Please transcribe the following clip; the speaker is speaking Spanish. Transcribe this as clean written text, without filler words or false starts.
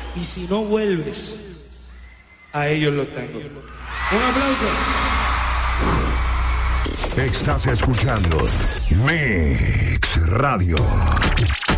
y si no vuelves, a ellos los tengo. Un aplauso. Estás escuchando Mix Radio.